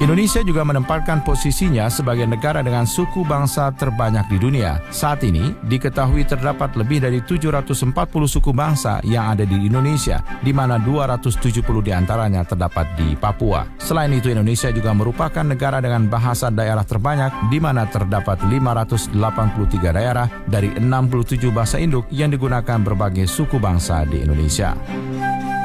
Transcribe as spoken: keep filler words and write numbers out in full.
Indonesia juga menempatkan posisinya sebagai negara dengan suku bangsa terbanyak di dunia. Saat ini, diketahui terdapat lebih dari tujuh ratus empat puluh suku bangsa yang ada di Indonesia, di mana dua ratus tujuh puluh diantaranya terdapat di Papua. Selain itu, Indonesia juga merupakan negara dengan bahasa daerah terbanyak, di mana terdapat lima ratus delapan puluh tiga daerah dari enam puluh tujuh bahasa induk yang digunakan berbagai suku bangsa di Indonesia.